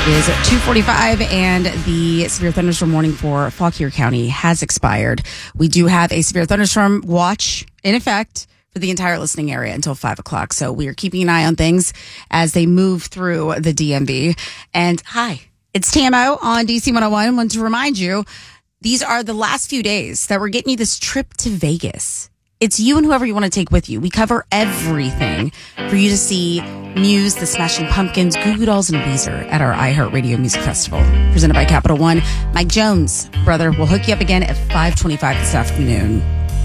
It is 2:45, and the severe thunderstorm warning for Fauquier County has expired. We do have a severe thunderstorm watch in effect for the entire listening area until 5 o'clock. So we are keeping an eye on things as they move through the DMV. And hi, it's TMO on DC 101. I want to remind you, these are the last few days that we're getting you this trip to Vegas. It's you and whoever you want to take with you. We cover everything for you to see Muse, The Smashing Pumpkins, Goo Goo Dolls, and Weezer at our iHeartRadio Music Festival, presented by Capital One. Mike Jones, brother, will hook you up again at 5:25 this afternoon.